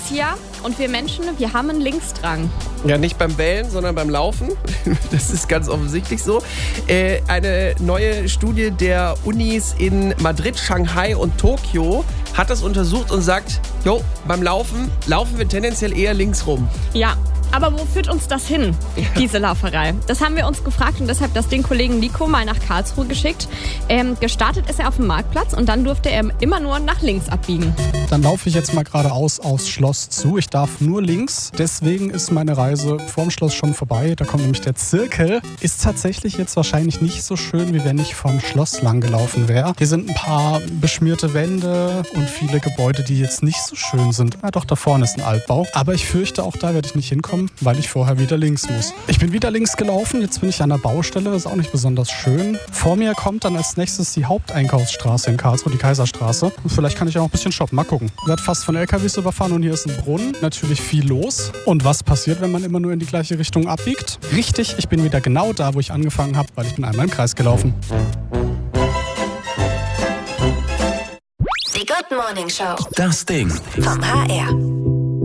Alicia und wir Menschen, wir haben einen Linksdrang. Ja, nicht beim Bellen, sondern beim Laufen. Das ist ganz offensichtlich so. Eine neue Studie der Unis in Madrid, Shanghai und Tokio hat das untersucht und sagt, beim Laufen wir tendenziell eher links rum. Ja. Aber wo führt uns das hin, diese Lauferei? Das haben wir uns gefragt und deshalb den Kollegen Nico mal nach Karlsruhe geschickt. Gestartet ist er auf dem Marktplatz und dann durfte er immer nur nach links abbiegen. Dann laufe ich jetzt mal geradeaus aufs Schloss zu. Ich darf nur links. Deswegen ist meine Reise vorm Schloss schon vorbei. Da kommt nämlich der Zirkel. Ist tatsächlich jetzt wahrscheinlich nicht so schön, wie wenn ich vom Schloss lang gelaufen wäre. Hier sind ein paar beschmierte Wände und viele Gebäude, die jetzt nicht so schön sind. Ja, doch, da vorne ist ein Altbau. Aber ich fürchte, auch da werde ich nicht hinkommen, weil ich vorher wieder links muss. Ich bin wieder links gelaufen, jetzt bin ich an der Baustelle, das ist auch nicht besonders schön. Vor mir kommt dann als nächstes die Haupteinkaufsstraße in Karlsruhe, die Kaiserstraße. Und vielleicht kann ich auch ein bisschen shoppen, mal gucken. Ich werde fast von LKWs überfahren und hier ist ein Brunnen, natürlich viel los. Und was passiert, wenn man immer nur in die gleiche Richtung abbiegt? Richtig, ich bin wieder genau da, wo ich angefangen habe, weil ich bin einmal im Kreis gelaufen. Die Good Morning Show. Das Ding. Vom HR.